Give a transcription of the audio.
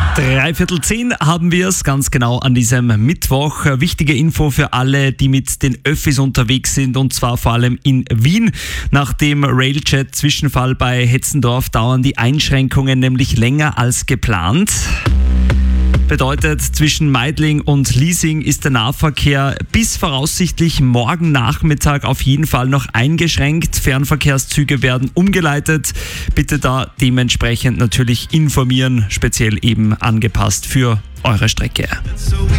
9:15 haben wir es, ganz genau an diesem Mittwoch. Wichtige Info für alle, die mit den Öffis unterwegs sind, und zwar vor allem in Wien. Nach dem Railjet-Zwischenfall bei Hetzendorf dauern die Einschränkungen nämlich länger als geplant. Bedeutet, zwischen Meidling und Liesing ist der Nahverkehr bis voraussichtlich morgen Nachmittag auf jeden Fall noch eingeschränkt. Fernverkehrszüge werden umgeleitet. Bitte da dementsprechend natürlich informieren, speziell eben angepasst für eure Strecke.